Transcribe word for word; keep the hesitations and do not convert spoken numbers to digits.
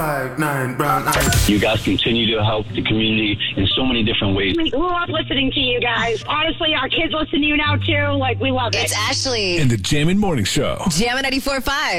Five, nine, brown eyes. You guys continue to help the community in so many different ways. We love listening to you guys. Honestly, our kids listen to you now, too. Like, we love it. It's Ashley. And the Jammin' Morning Show. Jammin' ninety-four point five.